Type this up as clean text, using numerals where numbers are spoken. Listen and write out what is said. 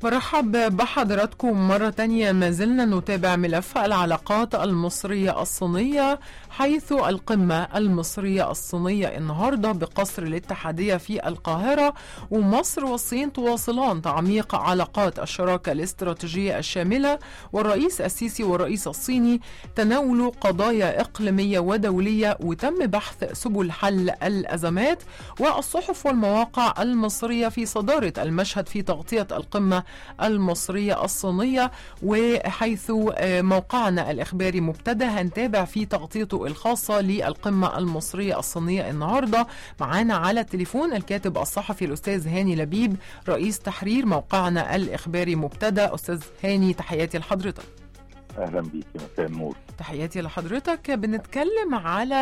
برحب بحضراتكم مرة تانية. ما زلنا نتابع ملف العلاقات المصرية الصينية، حيث القمة المصرية الصينية النهاردة بقصر الاتحادية في القاهرة، ومصر والصين تواصلان تعميق علاقات الشراكة الاستراتيجية الشاملة، والرئيس السيسي والرئيس الصيني تناولوا قضايا إقليمية ودولية، وتم بحث سبل حل الأزمات. والصحف والمواقع المصرية في صدارة المشهد في تغطية القمة المصرية الصينية، وحيث موقعنا الإخباري مبتدأ هنتابع في تغطيته الخاصة للقمة المصرية الصينية النهاردة. معانا على التليفون الكاتب الصحفي الأستاذ هاني لبيب، رئيس تحرير موقعنا الإخباري مبتدأ. أستاذ هاني، تحياتي لحضرتك. أهلا بيك، مساء النور. تحياتي لحضرتك. بنتكلم على